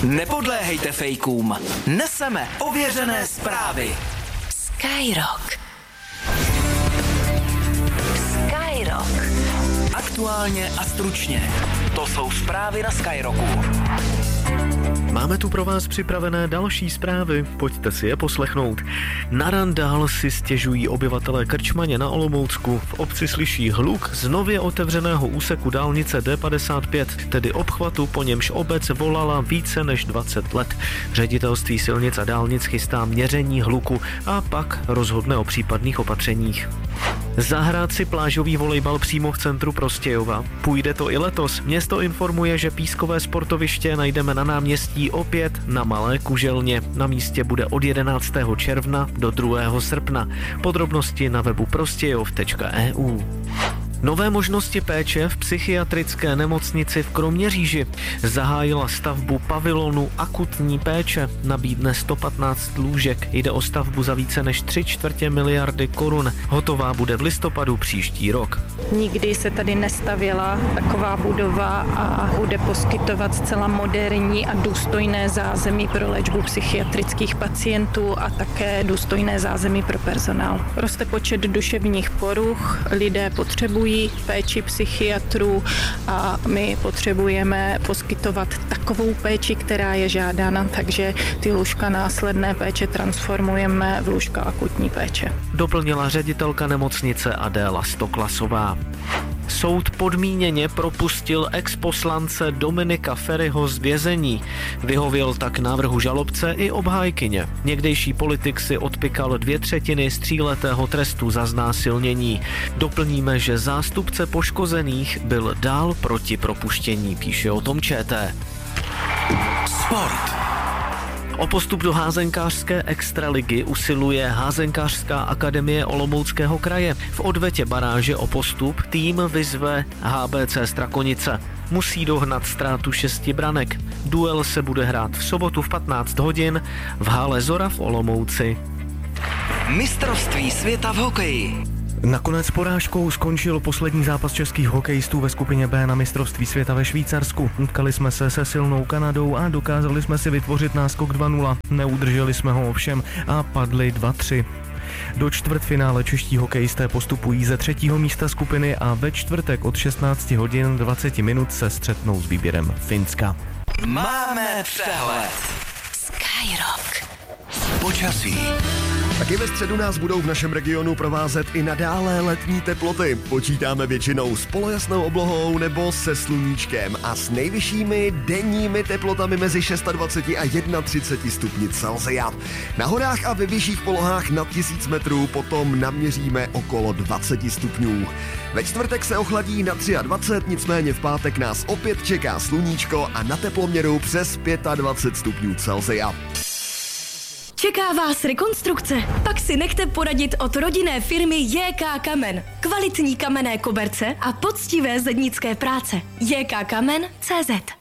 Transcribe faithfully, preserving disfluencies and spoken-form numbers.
Nepodléhejte fejkům. Neseme ověřené zprávy. Skyrock. Skyrock. Aktuálně a stručně. To jsou zprávy na Skyrocku. Máme tu pro vás připravené další zprávy, pojďte si je poslechnout. Na randál si stěžují obyvatelé Krčmaně na Olomoucku. V obci slyší hluk z nově otevřeného úseku dálnice D padesát pět, tedy obchvatu, po němž obec volala více než dvacet let. Ředitelství silnic a dálnic chystá měření hluku a pak rozhodne o případných opatřeních. Zahrát si plážový volejbal přímo v centru Prostějova. Půjde to i letos. Město informuje, že pískové sportoviště najdeme na náměstí opět na Malé Kuželně. Na místě bude od jedenáctého června do druhého srpna. Podrobnosti na webu prostějov tečka e u. Nové možnosti péče v psychiatrické nemocnici v Kroměříži. Zahájila stavbu pavilonu akutní péče. Nabídne sto patnáct lůžek. Jde o stavbu za více než tři čtvrtě miliardy korun. Hotová bude v listopadu příští rok. Nikdy se tady nestavěla taková budova a bude poskytovat zcela moderní a důstojné zázemí pro léčbu psychiatrických pacientů a také důstojné zázemí pro personál. Roste počet duševních poruch, lidé potřebují péči psychiatrů a my potřebujeme poskytovat takovou péči, která je žádána, takže ty lůžka následné péče transformujeme v lůžka akutní péče. Doplnila ředitelka nemocnice Adéla Stoklasová. Soud podmíněně propustil exposlance Dominika Feriho z vězení. Vyhověl tak návrhu žalobce i obhájkyně. Někdejší politik si odpykal dvě třetiny z tříletého trestu za znásilnění. Doplníme, že zástupce poškozených byl dál proti propuštění, píše o tom ČT. Sport. O postup do házenkářské extraligy usiluje Házenkářská akademie Olomouckého kraje. V odvetě baráže o postup tým vyzve H B C Strakonice. Musí dohnat ztrátu šesti branek. Duel se bude hrát v sobotu v patnáct hodin v hale Zora v Olomouci. Mistrovství světa v hokeji. Nakonec porážkou skončil poslední zápas českých hokejistů ve skupině B na mistrovství světa ve Švýcarsku. Utkali jsme se se silnou Kanadou a dokázali jsme si vytvořit náskok dva nula. Neudrželi jsme ho ovšem a padli dva tři. Do čtvrtfinále čeští hokejisté postupují ze třetího místa skupiny a ve čtvrtek od šestnáct hodin dvacet minut se střetnou s výběrem Finska. Máme přehled. Skyrock. Počasí. Taky ve středu nás budou v našem regionu provázet i nadále letní teploty. Počítáme většinou s polojasnou oblohou nebo se sluníčkem a s nejvyššími denními teplotami mezi dvacet šest a třicet jedna stupni Celsia. Na horách a ve vyšších polohách nad tisíc metrů potom naměříme okolo dvacet stupňů. Ve čtvrtek se ochladí na dvacet tři, nicméně v pátek nás opět čeká sluníčko a na teploměru přes dvacet pět stupňů Celsia. Čeká vás rekonstrukce? Pak si nechte poradit od rodinné firmy J K Kamen. Kvalitní kamenné koberce a poctivé zednické práce. J K Kamen tečka cé zet